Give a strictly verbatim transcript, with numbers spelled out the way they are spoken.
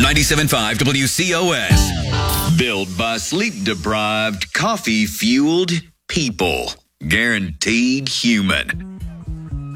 ninety-seven point five W C O S. Built by sleep-deprived, coffee-fueled people. Guaranteed human.